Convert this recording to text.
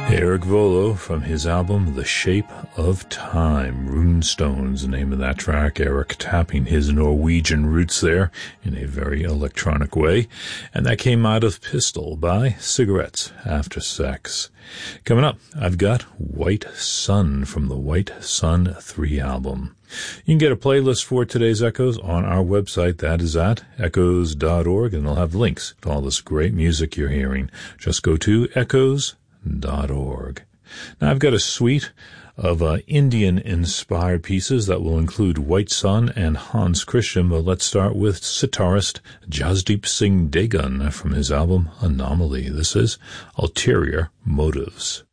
Eric Volo from his album The Shape of Time. Runestone's the name of that track. Eric tapping his Norwegian roots there in a very electronic way. And that came out of Pistol by Cigarettes After Sex. Coming up, I've got White Sun from the White Sun 3 album. You can get a playlist for today's Echoes on our website. That is at echoes.org, and they'll have links to all this great music you're hearing. Just go to echoes.org. Now I've got a suite of Indian-inspired pieces that will include White Sun and Hans Christian, but let's start with sitarist Jasdeep Singh Degan from his album Anomaly. This is Ulterior Motives.